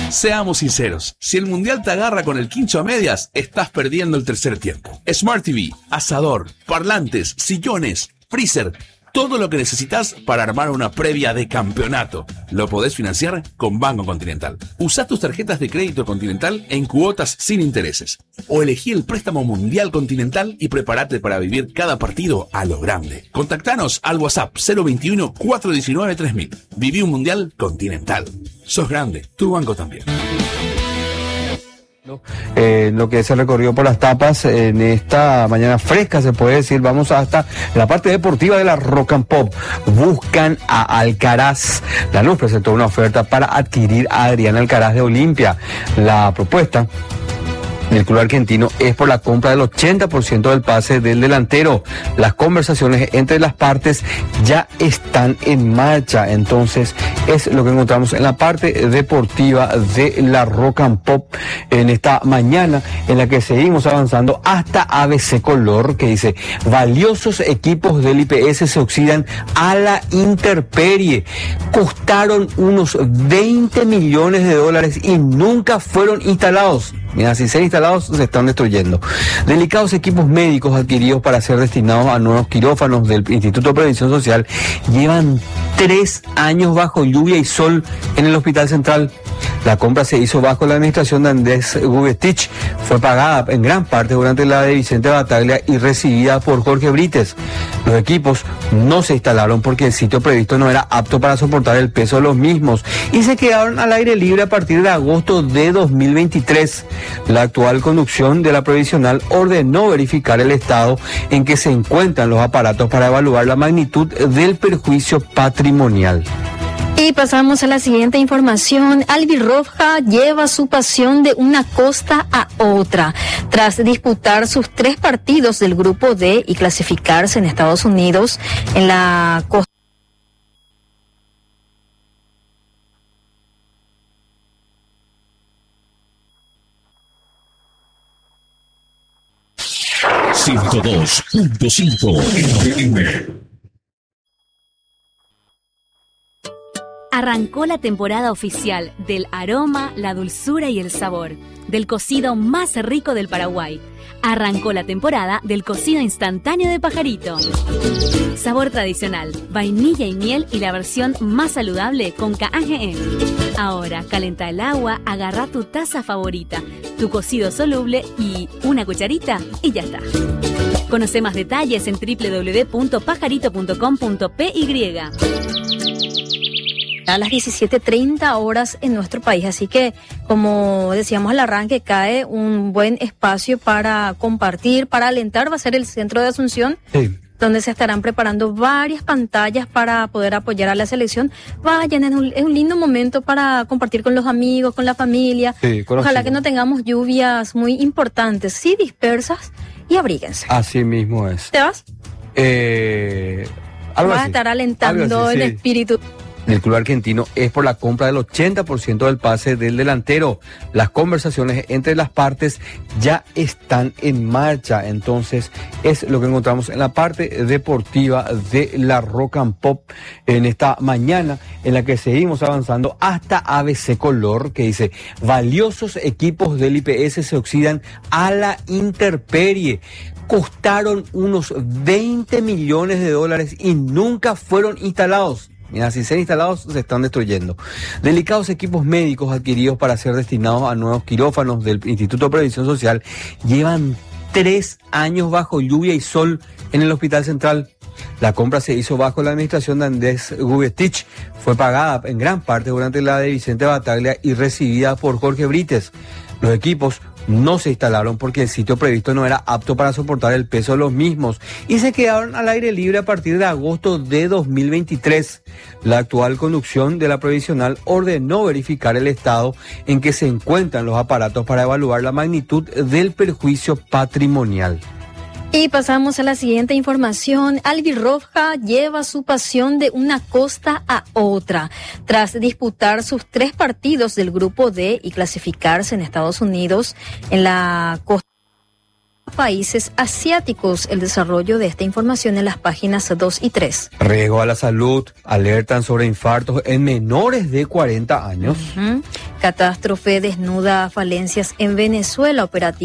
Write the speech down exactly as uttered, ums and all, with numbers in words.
Seamos sinceros, si el mundial te agarra con el quincho a medias, estás perdiendo el tercer tiempo. Smart T V, asador, parlantes, sillones, freezer, todo lo que necesitas para armar una previa de campeonato. Lo podés financiar con Banco Continental. Usa tus tarjetas de crédito Continental en cuotas sin intereses. O elegí el préstamo mundial Continental y prepárate para vivir cada partido a lo grande. Contactanos al WhatsApp cero veintiuno, cuatrocientos diecinueve, tres mil. Viví un mundial Continental. Sos grande, tu banco también. Eh, lo que se recorrió por las tapas en esta mañana fresca, se puede decir. Vamos hasta la parte deportiva de la Rock and Pop. Buscan a Alcaraz. Lanús presentó una oferta para adquirir a Adrián Alcaraz de Olimpia. La propuesta del club argentino es por la compra del ochenta por ciento del pase del delantero. Las conversaciones entre las partes ya están en marcha. Entonces es lo que encontramos en la parte deportiva de la Rock and Pop en esta mañana, en la que seguimos avanzando hasta A B C Color, que dice: valiosos equipos del I P S se oxidan a la intemperie. Costaron unos veinte millones de dólares y nunca fueron instalados. Mira, si se han instalado, se están destruyendo. Delicados equipos médicos adquiridos para ser destinados a nuevos quirófanos del Instituto de Previsión Social llevan tres años bajo lluvia y sol en el Hospital Central. La compra se hizo bajo la administración de Andrés Gubetich. Fue pagada en gran parte durante la de Vicente Bataglia y recibida por Jorge Brites. Los equipos no se instalaron porque el sitio previsto no era apto para soportar el peso de los mismos y se quedaron al aire libre a partir de agosto de dos mil veintitrés. La actual conducción de la provisional ordenó verificar el estado en que se encuentran los aparatos para evaluar la magnitud del perjuicio patrimonial. Y pasamos a la siguiente información. Albirroja lleva su pasión de una costa a otra. Tras disputar sus tres partidos del grupo D y clasificarse en Estados Unidos en la costa. ciento dos punto cinco F M. Arrancó la temporada oficial del aroma, la dulzura y el sabor del cocido más rico del Paraguay. Arrancó la temporada del cocido instantáneo de Pajarito. Sabor tradicional, vainilla y miel y la versión más saludable con K G M. Ahora, calenta el agua, agarra tu taza favorita, tu cocido soluble y una cucharita y ya está. Conoce más detalles en doble u doble u doble u punto pajarito punto com punto p y. A las diecisiete treinta horas en nuestro país, así que como decíamos al arranque, cae un buen espacio para compartir, para alentar. Va a ser el centro de Asunción, sí, donde se estarán preparando varias pantallas para poder apoyar a la selección. Vayan, es un, es un lindo momento para compartir con los amigos, con la familia. Sí, ojalá que no tengamos lluvias muy importantes, sí dispersas, y abríguense. Así mismo es. ¿Te vas? Eh, algo Vas así. a estar alentando así, el sí. espíritu del club argentino es por la compra del ochenta por ciento del pase del delantero. Las conversaciones entre las partes ya están en marcha. Entonces es lo que encontramos en la parte deportiva de la Rock and Pop en esta mañana, en la que seguimos avanzando hasta A B C Color, que dice: valiosos equipos del I P S se oxidan a la intemperie. Costaron unos veinte millones de dólares y nunca fueron instalados. Mira, si se han instalado, se están destruyendo. Delicados equipos médicos adquiridos para ser destinados a nuevos quirófanos del Instituto de Previsión Social llevan tres años bajo lluvia y sol en el Hospital Central. La compra se hizo bajo la administración de Andrés Gubetich. Fue pagada en gran parte durante la de Vicente Bataglia y recibida por Jorge Brites. Los equipos no se instalaron porque el sitio previsto no era apto para soportar el peso de los mismos y se quedaron al aire libre a partir de agosto de dos mil veintitrés. La actual conducción de la provisional ordenó verificar el estado en que se encuentran los aparatos para evaluar la magnitud del perjuicio patrimonial. Y pasamos a la siguiente información. Albirroja lleva su pasión de una costa a otra. Tras disputar sus tres partidos del grupo D y clasificarse en Estados Unidos en la costa. países asiáticos. El desarrollo de esta información en las páginas dos y tres. Riesgo a la salud, alertan sobre infartos en menores de cuarenta años. Uh-huh. Catástrofe desnuda falencias en Venezuela, operativo